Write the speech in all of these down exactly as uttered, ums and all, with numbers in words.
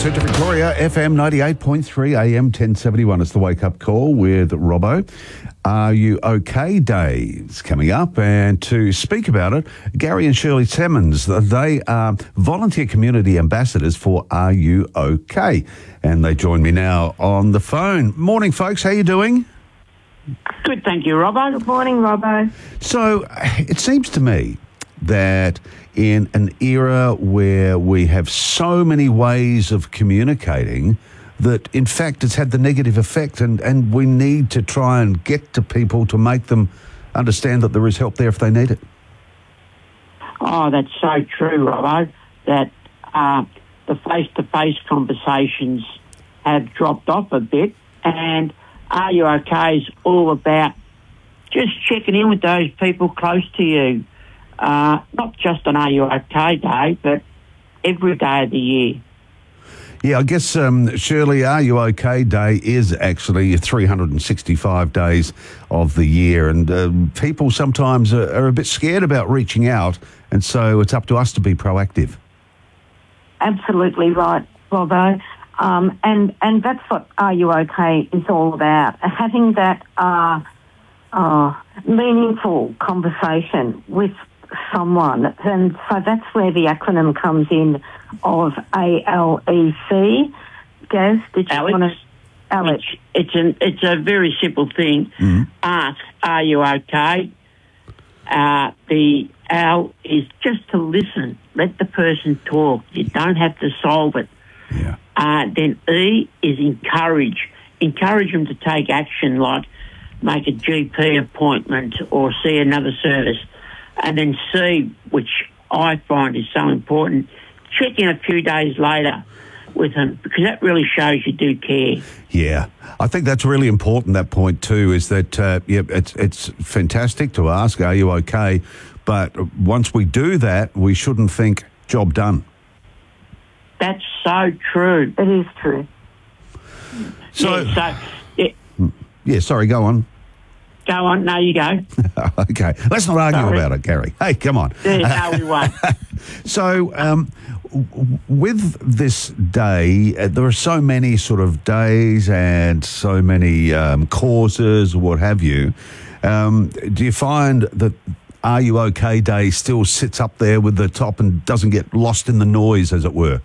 Central Victoria, F M ninety-eight point three, A M ten seventy-one. It's the Wake Up Call with Robbo. Are You OK Day is coming up, and to speak about it, Gary and Shirley Simmons. They are volunteer community ambassadors for Are You OK? And they join me now on the phone. Morning, folks. How you doing? Good, thank you, Robbo. Good morning, Robbo. So it seems to me that in an era where we have so many ways of communicating, that in fact it's had the negative effect, and, and we need to try and get to people to make them understand that there is help there if they need it. Oh, that's so true, Robbo, that uh, the face-to-face conversations have dropped off a bit, and Are You OK is all about just checking in with those people close to you. Uh, not just on Are You OK Day, but every day of the year. Yeah, I guess, um, Shirley, Are You OK Day is actually three hundred sixty-five days of the year, and uh, people sometimes are, are a bit scared about reaching out, and so it's up to us to be proactive. Absolutely right, Robbo. Um, and, and that's what Are You OK is all about, having that uh, uh, meaningful conversation with someone. And so that's where the acronym comes in of A L E C. Gaz, did you Alex, want to... Alex. It's, it's, an, it's a very simple thing. Mm-hmm. Ask, are you okay? Uh, the L is just to listen. Let the person talk. You don't have to solve it. Yeah. Uh, then E is encourage. Encourage them to take action, like make a G P appointment or see another service. And then C, which I find is so important, check in a few days later with them, because that really shows you do care. Yeah, I think that's really important, that point too, is that, uh, yeah, it's, it's fantastic to ask, are you okay? But once we do that, we shouldn't think, job done. That's so true. It is true. So, yeah, so yeah, yeah, sorry, go on. go on. No, you go. Okay, let's not argue Sorry. about it, Gary. Hey, come on. Yeah, no, we won't. So, um, w- with this day, uh, there are so many sort of days and so many um, causes, what have you. Um, do you find that Are You OK Day still sits up there with the top and doesn't get lost in the noise, as it were?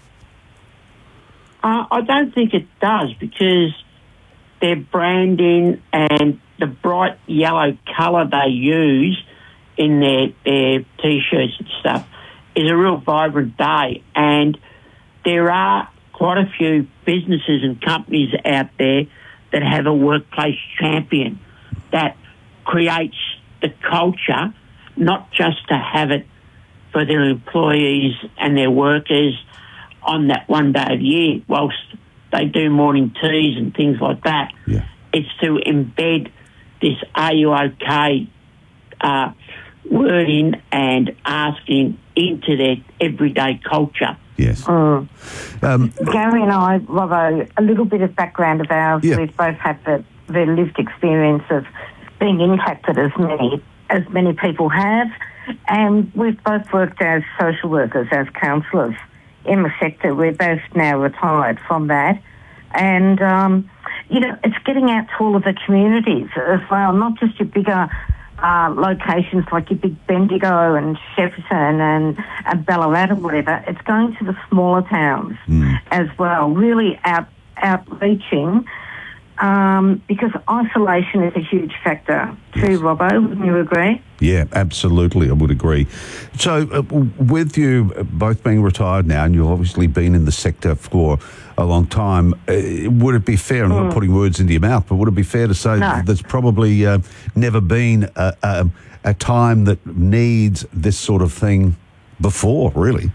Uh, I don't think it does, because their branding and the bright yellow colour they use in their, their T-shirts and stuff is a real vibrant day. And there are quite a few businesses and companies out there that have a workplace champion that creates the culture, not just to have it for their employees and their workers on that one day of the year, whilst they do morning teas and things like that. Yeah. It's to embed this Are You OK uh, wording and asking into their everyday culture. Yes. Mm. Um, Gary and I, Robbo, a little bit of background of ours. Yeah. We've both had the, the lived experience of being impacted as many as many people have, and we've both worked as social workers, as counsellors in the sector. We're both now retired from that, and um, you know, it's getting out to all of the communities as well, not just your bigger uh, locations like your big Bendigo and Shepparton and, and Ballarat or whatever. It's going to the smaller towns mm. as well, really out outreaching, um, because isolation is a huge factor too, Yes. Robbo, wouldn't you agree? Yeah, absolutely. I would agree. So uh, with you both being retired now, and you've obviously been in the sector for a long time, uh, would it be fair, I'm Mm. not putting words into your mouth, but would it be fair to say No. that there's probably uh, never been a, a, a time that needs this sort of thing before, really?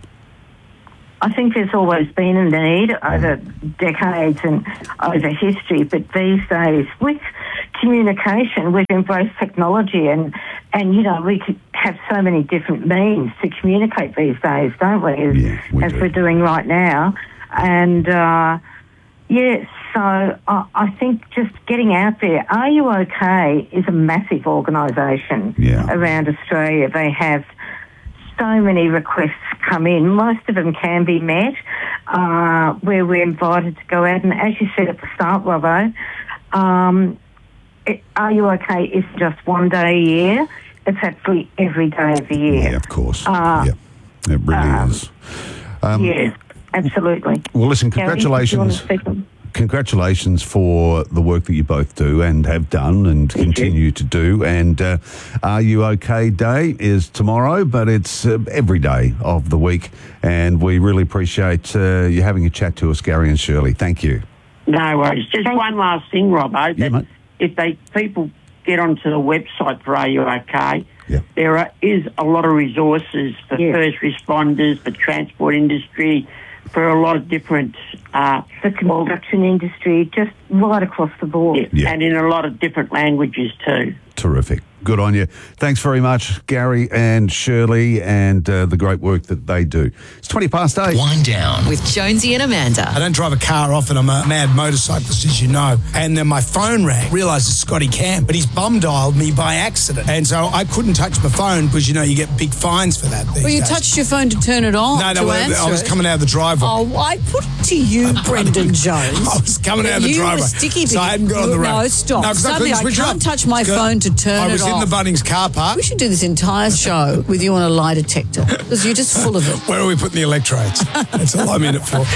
I think there's always been a need over decades and over history, but these days with communication, we've embraced technology and, and you know, we could have so many different means to communicate these days, don't we, as, Yeah, we as do. we're doing right now. And, uh, yeah, so I, I think just getting out there, Are You OK is a massive organisation Yeah. around Australia. They have so many requests come in. Most of them can be met. uh, where we're invited to go out. And as you said at the start, Robbo, um, it, Are You OK isn't just one day a year. It's actually every day of the year. Yeah, of course. Uh, yeah, it really um, is. Um, yeah, absolutely. Well, listen, Gary, congratulations. do you want to speak on- Congratulations for the work that you both do and have done and Thank continue you. to do. And uh, Are You OK Day is tomorrow, but it's uh, every day of the week. And we really appreciate uh, you having a chat to us, Gary and Shirley. Thank you. No worries. Just Thank one last thing, Robbo. Yeah, mate. If they people get onto the website for Are You OK, Yeah. there are, is a lot of resources for Yeah. first responders, for transport industry, for a lot of different... Uh, The construction industry, just right across the board. yeah, Yeah. and in a lot of different languages too. Terrific. Good on you. Thanks very much, Gary and Shirley, and uh, the great work that they do. It's twenty past eight. Wind down. With Jonesy and Amanda. I don't drive a car often. I'm a mad motorcyclist, as you know. And then my phone rang. Realised it's Scotty Camp, but he's bum dialed me by accident. And so I couldn't touch my phone because, you know, you get big fines for that these Well, you days. touched your phone to turn it on. No, no, to well, answer I was it. coming out of the driveway. Oh, I put it to you, Brendan Jones. I was coming out of the you driveway. were sticky. So I hadn't got on the road. No, stop. No, 'cause I Suddenly couldn't I switch can't off. touch my Good. phone to turn I was it in off. the Bunnings car park. We should do this entire show with you on a lie detector because you're just full of it. Where are we putting the electrodes? That's all I'm in it for.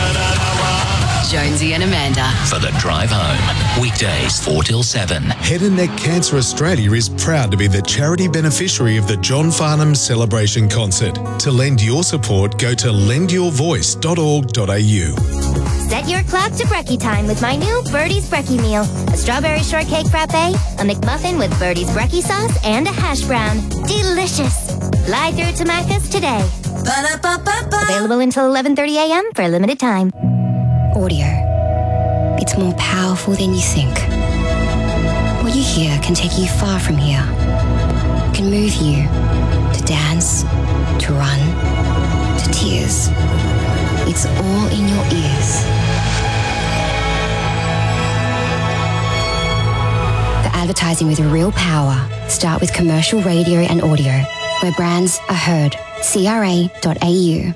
Jonesy and Amanda. For the drive home. Weekdays four till seven. Head and Neck Cancer Australia is proud to be the charity beneficiary of the John Farnham Celebration Concert. To lend your support, go to lend your voice dot org dot a u. Set your clock to brekkie time with my new Birdie's Brekkie Meal. A strawberry shortcake frappe, a McMuffin with Birdie's Brekkie sauce, and a hash brown. Delicious. Fly through to Macca's today. Ba-da-ba-ba-ba. Available until eleven thirty a.m. for a limited time. Audio. It's more powerful than you think. What you hear can take you far from here. It can move you to dance, to run, to tears. It's all in your ears. For advertising with real power, start with commercial radio and audio, where brands are heard. C R A dot A U.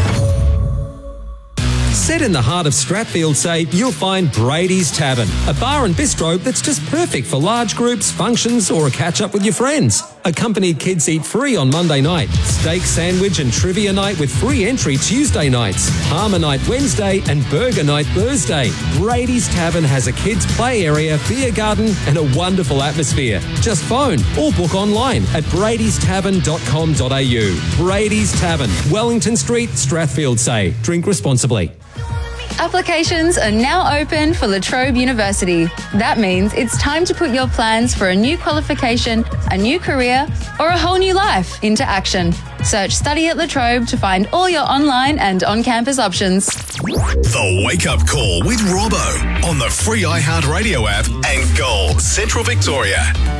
Set in the heart of Stratfield, say, you'll find Brady's Tavern, a bar and bistro that's just perfect for large groups, functions, or a catch-up with your friends. Accompanied kids eat free on Monday night, steak sandwich and trivia night with free entry Tuesday nights, Palmer night Wednesday and burger night Thursday. Brady's Tavern has a kids' play area, beer garden and a wonderful atmosphere. Just phone or book online at bradys tavern dot com dot a u. Brady's Tavern, Wellington Street, Stratfield, say. Drink responsibly. Applications are now open for La Trobe University. That means it's time to put your plans for a new qualification, a new career, or a whole new life into action. Search Study at La Trobe to find all your online and on-campus options. The Wake Up Call with Robbo on the free iHeartRadio app and Gold Central Victoria.